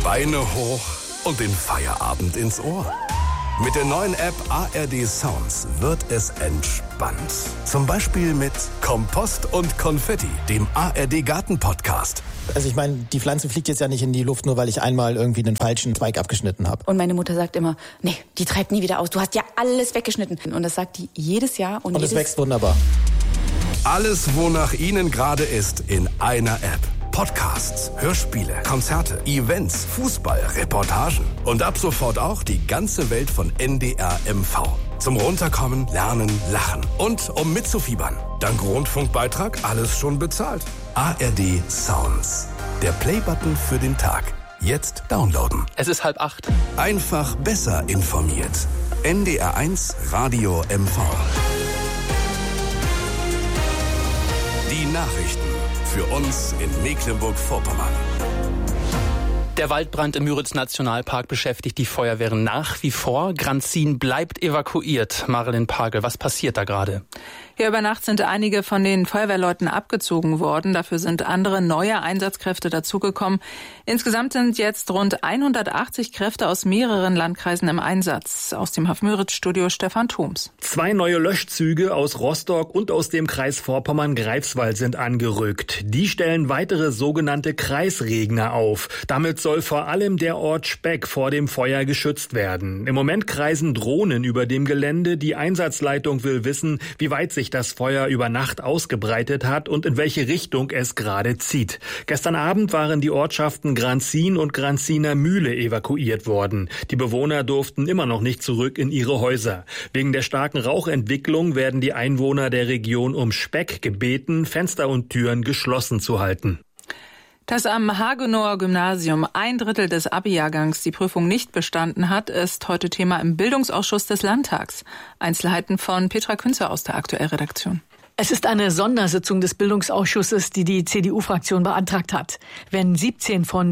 Beine hoch und den Feierabend ins Ohr. Mit der neuen App ARD Sounds wird es entspannt. Zum Beispiel mit Kompost und Konfetti, dem ARD Garten Podcast. Also ich meine, die Pflanze fliegt jetzt ja nicht in die Luft, nur weil ich einmal irgendwie einen falschen Zweig abgeschnitten habe. Und meine Mutter sagt immer, nee, die treibt nie wieder aus. Du hast ja alles weggeschnitten. Und das sagt die jedes Jahr. Und es wächst wunderbar. Alles, wonach Ihnen gerade ist, in einer App. Podcasts, Hörspiele, Konzerte, Events, Fußball, Reportagen und ab sofort auch die ganze Welt von NDR MV. Zum Runterkommen, Lernen, Lachen und um mitzufiebern. Dank Rundfunkbeitrag alles schon bezahlt. ARD Sounds. Der Playbutton für den Tag. Jetzt downloaden. Es ist 7:30. Einfach besser informiert. NDR1 Radio MV. Die Nachrichten. Für uns in Mecklenburg-Vorpommern. Der Waldbrand im Müritz-Nationalpark beschäftigt die Feuerwehren nach wie vor. Granzin bleibt evakuiert. Marilyn Pagel, was passiert da gerade? Ja, über Nacht sind einige von den Feuerwehrleuten abgezogen worden. Dafür sind andere neue Einsatzkräfte dazugekommen. Insgesamt sind jetzt rund 180 Kräfte aus mehreren Landkreisen im Einsatz. Aus dem Müritz-Studio Stefan Thoms. 2 neue Löschzüge aus Rostock und aus dem Kreis Vorpommern-Greifswald sind angerückt. Die stellen weitere sogenannte Kreisregner auf. Damit soll vor allem der Ort Speck vor dem Feuer geschützt werden. Im Moment kreisen Drohnen über dem Gelände. Die Einsatzleitung will wissen, wie weit sich das Feuer über Nacht ausgebreitet hat und in welche Richtung es gerade zieht. Gestern Abend waren die Ortschaften Granzin und Granziner Mühle evakuiert worden. Die Bewohner durften immer noch nicht zurück in ihre Häuser. Wegen der starken Rauchentwicklung werden die Einwohner der Region um Speck gebeten, Fenster und Türen geschlossen zu halten. Dass am Hagenower Gymnasium 1/3 des Abi-Jahrgangs die Prüfung nicht bestanden hat, ist heute Thema im Bildungsausschuss des Landtags. Einzelheiten von Petra Künzer aus der Aktuellredaktion. Es ist eine Sondersitzung des Bildungsausschusses, die die CDU-Fraktion beantragt hat. Wenn 17 von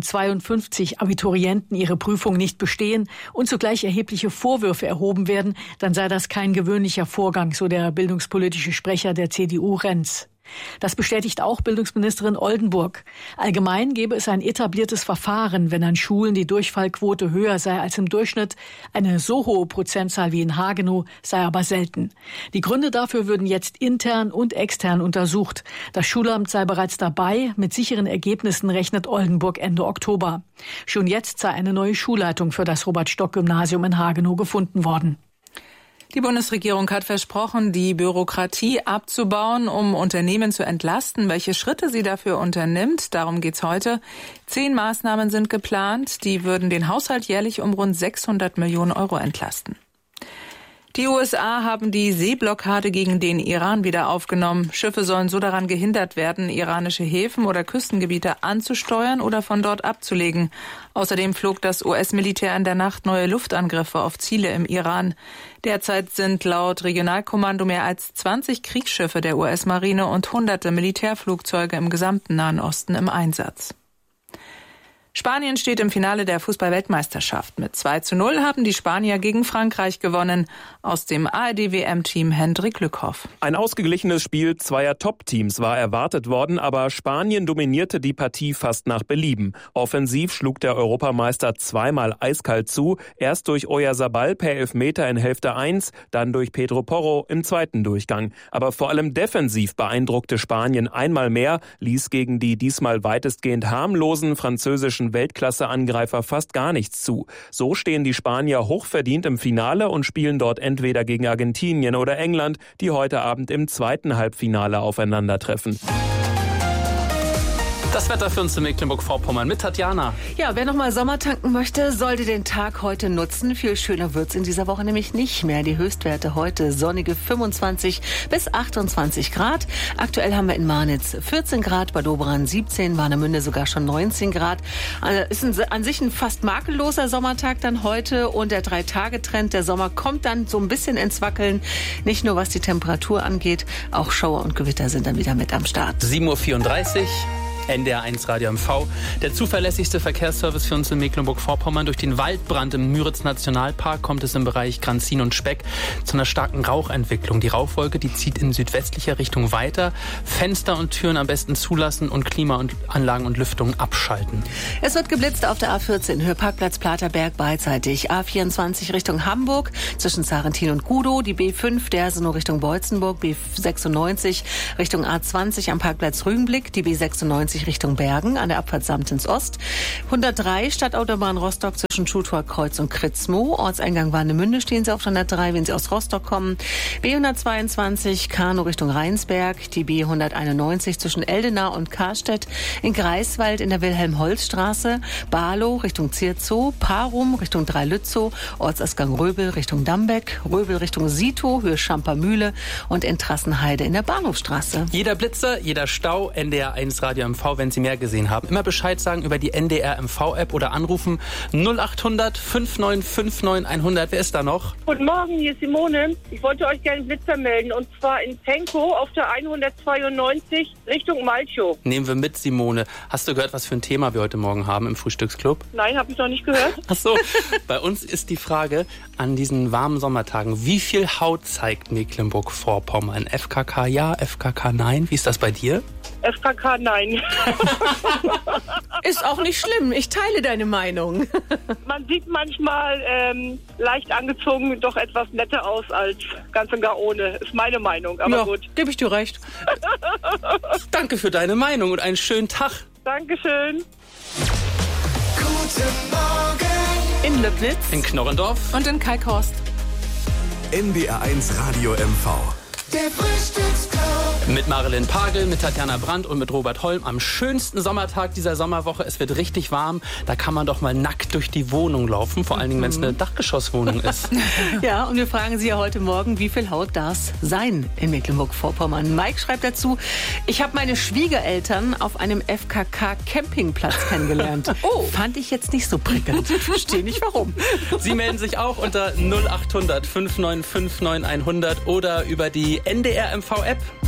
52 Abiturienten ihre Prüfung nicht bestehen und zugleich erhebliche Vorwürfe erhoben werden, dann sei das kein gewöhnlicher Vorgang, so der bildungspolitische Sprecher der CDU Renz. Das bestätigt auch Bildungsministerin Oldenburg. Allgemein gäbe es ein etabliertes Verfahren, wenn an Schulen die Durchfallquote höher sei als im Durchschnitt. Eine so hohe Prozentzahl wie in Hagenow sei aber selten. Die Gründe dafür würden jetzt intern und extern untersucht. Das Schulamt sei bereits dabei. Mit sicheren Ergebnissen rechnet Oldenburg Ende Oktober. Schon jetzt sei eine neue Schulleitung für das Robert-Stock-Gymnasium in Hagenow gefunden worden. Die Bundesregierung hat versprochen, die Bürokratie abzubauen, um Unternehmen zu entlasten. Welche Schritte sie dafür unternimmt, darum geht's heute. 10 Maßnahmen sind geplant, die würden den Haushalt jährlich um rund 600 Millionen Euro entlasten. Die USA haben die Seeblockade gegen den Iran wieder aufgenommen. Schiffe sollen so daran gehindert werden, iranische Häfen oder Küstengebiete anzusteuern oder von dort abzulegen. Außerdem flog das US-Militär in der Nacht neue Luftangriffe auf Ziele im Iran. Derzeit sind laut Regionalkommando mehr als 20 Kriegsschiffe der US-Marine und hunderte Militärflugzeuge im gesamten Nahen Osten im Einsatz. Spanien steht im Finale der Fußball-Weltmeisterschaft. Mit 2:0 haben die Spanier gegen Frankreich gewonnen. Aus dem ARD-WM-Team Hendrik Lückhoff. Ein ausgeglichenes Spiel zweier Top-Teams war erwartet worden, aber Spanien dominierte die Partie fast nach Belieben. Offensiv schlug der Europameister zweimal eiskalt zu. Erst durch Oyarzabal per Elfmeter in Hälfte 1, dann durch Pedro Porro im zweiten Durchgang. Aber vor allem defensiv beeindruckte Spanien einmal mehr, ließ gegen die diesmal weitestgehend harmlosen französischen Weltklasse-Angreifer fast gar nichts zu. So stehen die Spanier hochverdient im Finale und spielen dort entweder gegen Argentinien oder England, die heute Abend im zweiten Halbfinale aufeinandertreffen. Das Wetter für uns in Mecklenburg-Vorpommern mit Tatjana. Ja, wer noch mal Sommer tanken möchte, sollte den Tag heute nutzen. Viel schöner wird's in dieser Woche nämlich nicht mehr. Die Höchstwerte heute sonnige 25 bis 28 Grad. Aktuell haben wir in Marnitz 14 Grad, bei Doberan 17, Warnemünde sogar schon 19 Grad. Ist an sich ein fast makelloser Sommertag dann heute und der 3-Tage-Trend der Sommer kommt dann so ein bisschen ins Wackeln. Nicht nur was die Temperatur angeht, auch Schauer und Gewitter sind dann wieder mit am Start. 7:34 Uhr. NDR1 Radio MV. Der zuverlässigste Verkehrsservice für uns in Mecklenburg-Vorpommern. Durch den Waldbrand im Müritz-Nationalpark kommt es im Bereich Granzin und Speck zu einer starken Rauchentwicklung. Die Rauchwolke, die zieht in südwestlicher Richtung weiter. Fenster und Türen am besten zulassen und Klimaanlagen und Lüftung abschalten. Es wird geblitzt auf der A14, Höheparkplatz Platerberg beidseitig. A24 Richtung Hamburg, zwischen Sarrentin und Gudow. Die B5 Dersenow Richtung Beutzenburg. B96 Richtung A20 am Parkplatz Rügenblick. Die B96 Richtung Bergen an der Abfahrt Samtens Ost. 103 Stadtautobahn Rostock zwischen Schuttorkreuz und Kritzmow. Ortseingang Warnemünde stehen Sie auf 103, wenn Sie aus Rostock kommen. B122 Kanow Richtung Rheinsberg. Die B191 zwischen Eldenau und Karstedt. In Greifswald in der Wilhelm-Holz-Straße. Barlow Richtung Zierzow. Parum Richtung Dreilützow. Ortsausgang Röbel Richtung Dambeck. Röbel Richtung Sito, Höhe Schampermühle und in Trassenheide in der Bahnhofstraße. Jeder Blitzer, jeder Stau, NDR1 Radio MV, wenn Sie mehr gesehen haben. Immer Bescheid sagen über die NDR MV-App oder anrufen 0800 5959 100. Wer ist da noch? Guten Morgen, hier ist Simone. Ich wollte euch gerne einen Blitzer melden und zwar in Penkow auf der 192 Richtung Malchow. Nehmen wir mit, Simone. Hast du gehört, was für ein Thema wir heute Morgen haben im Frühstücksclub? Nein, habe ich noch nicht gehört. Ach so, bei uns ist die Frage an diesen warmen Sommertagen, wie viel Haut zeigt Mecklenburg-Vorpommern? FKK ja, FKK nein? Wie ist das bei dir? FKK nein. Ist auch nicht schlimm, ich teile deine Meinung. Man sieht manchmal leicht angezogen doch etwas netter aus als ganz und gar ohne. Ist meine Meinung, aber ja, gut. Gebe ich dir recht. Danke für deine Meinung und einen schönen Tag. Dankeschön. Guten Morgen. In Löbnitz. In Knorrendorf. Und in Kalkhorst. NDR1 Radio MV. Der Frühstücksclub. Mit Marilyn Pagel, mit Tatjana Brandt und mit Robert Holm am schönsten Sommertag dieser Sommerwoche. Es wird richtig warm. Da kann man doch mal nackt durch die Wohnung laufen. Vor allen Dingen, wenn es eine Dachgeschosswohnung ist. Ja, und wir fragen Sie ja heute Morgen, wie viel Haut darf es sein in Mecklenburg-Vorpommern? Mike schreibt dazu, ich habe meine Schwiegereltern auf einem FKK-Campingplatz kennengelernt. Oh, fand ich jetzt nicht so prickelnd. Verstehe nicht warum. Sie melden sich auch unter 0800 5959 100 oder über die NDR MV-App.